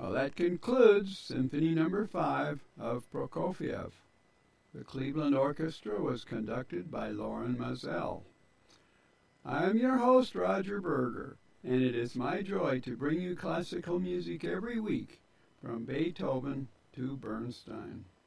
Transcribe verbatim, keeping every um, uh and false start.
Well, that concludes Symphony Number Five of Prokofiev. The Cleveland Orchestra was conducted by Loren Mazel. I am your host, Roger Berger, and it is my joy to bring you classical music every week, from Beethoven to Bernstein.